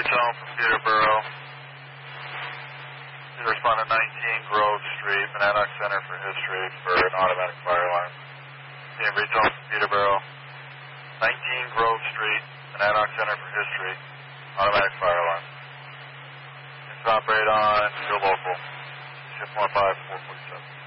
Tone from Peterborough. You respond to 19 Grove Street, Monadnock Center for history for an automatic fire alarm. Being Tone from Peterborough. 19 Grove Street, Monadnock Center for history, automatic fire alarm. It's operate on your local. Ship 15447.